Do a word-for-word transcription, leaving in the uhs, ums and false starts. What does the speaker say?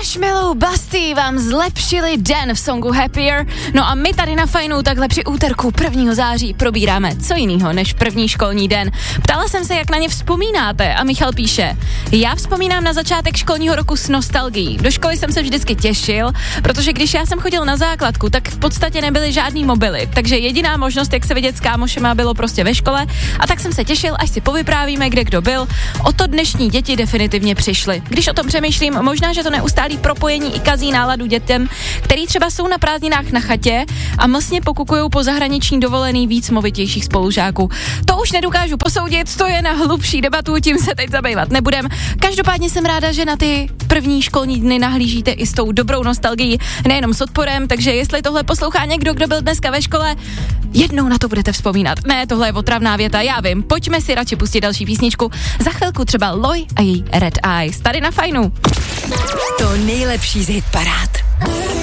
Marshmallow Busty vám zlepšili den v songu Happier. No a my tady na Fajnu takhle při úterku prvního září probíráme co jinýho než první školní den. Ptala jsem se, jak na ně vzpomínáte a Michal píše: já vzpomínám na začátek školního roku s nostalgií. Do školy jsem se vždycky těšil, protože když já jsem chodil na základku, tak v podstatě nebyly žádný mobily, takže jediná možnost, jak se vidět s kámošema, bylo prostě ve škole, a tak jsem se těšil, až si povyprávíme, kde kdo byl. O to dnešní děti definitivně přišly. Když o tom přemýšlím, možná, že to neustálý propojení i kazí náladu dětem, který třeba jsou na prázdninách na chatě a mlsně pokukujou po zahraniční dovolený víc movitějších spolužáků. To už nedokážu posoudit, to je na hlubší debatu, tím se teď zabývat nebudem. Každopádně jsem ráda, že na ty první školní dny nahlížíte i s tou dobrou nostalgií, nejenom s odporem, takže jestli tohle poslouchá někdo, kdo byl dneska ve škole, jednou na to budete vzpomínat. Ne, tohle je otravná věta, já vím. Pojďme si radši pustit další písničku. Za chvilku třeba Loj a její Red Eyes. Tady na Fajnu. To nejlepší z hitparád.